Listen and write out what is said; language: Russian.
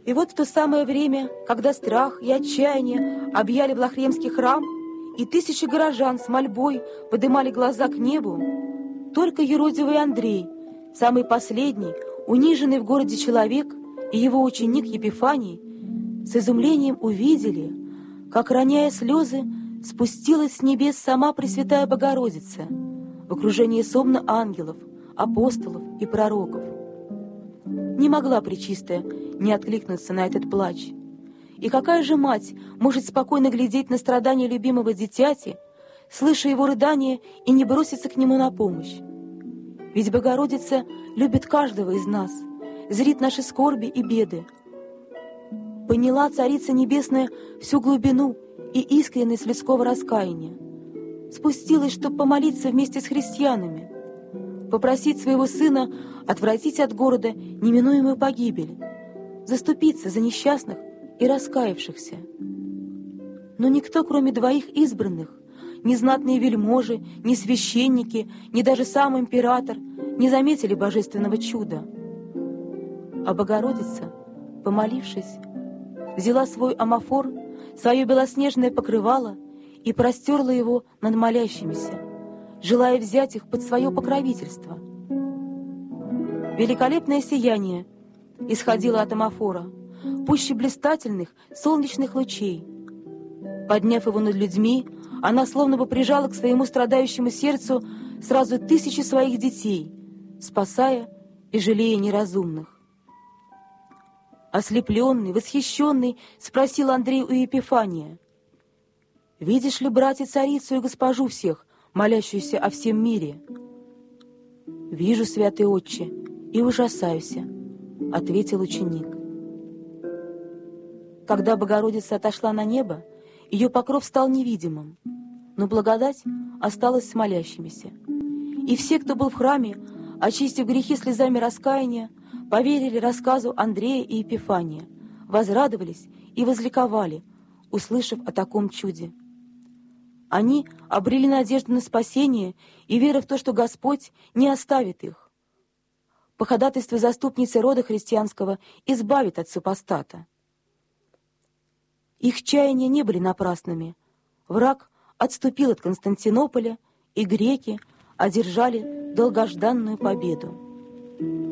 И вот в то самое время, когда страх и отчаяние объяли Влахремский храм, и тысячи горожан с мольбой подымали глаза к небу, только юродивый Андрей, самый последний, униженный в городе человек, и его ученик Епифаний с изумлением увидели, как, роняя слезы, спустилась с небес сама Пресвятая Богородица в окружении сонма ангелов, апостолов и пророков. Не могла Пречистая не откликнуться на этот плач. И какая же мать может спокойно глядеть на страдания любимого дитяти, слыша его рыдания, и не броситься к нему на помощь? Ведь Богородица любит каждого из нас, зрит наши скорби и беды. Поняла Царица Небесная всю глубину и искренность людского раскаяния. Спустилась, чтобы помолиться вместе с христианами, попросить своего Сына отвратить от города неминуемую погибель, заступиться за несчастных и раскаявшихся. Но никто, кроме двоих избранных, ни знатные вельможи, ни священники, ни даже сам император не заметили божественного чуда. А Богородица, помолившись, взяла свой амафор, свое белоснежное покрывало и простерла его над молящимися, желая взять их под свое покровительство. Великолепное сияние исходило от амафора, пуще блистательных солнечных лучей. Подняв его над людьми, она словно бы прижала к своему страдающему сердцу сразу тысячи своих детей, спасая и жалея неразумных. Ослепленный, восхищенный, спросил Андрей у Епифания: «Видишь ли, братья, царицу и госпожу всех, молящуюся о всем мире?» «Вижу, святый отче, и ужасаюсь», — ответил ученик. Когда Богородица отошла на небо, ее покров стал невидимым, но благодать осталась с молящимися. И все, кто был в храме, очистив грехи слезами раскаяния, поверили рассказу Андрея и Епифания, возрадовались и возликовали, услышав о таком чуде. Они обрели надежду на спасение и веру в то, что Господь не оставит их. По ходатайству заступницы рода христианского избавит от супостата. Их чаяния не были напрасными. Враг отступил от Константинополя, и греки одержали долгожданную победу.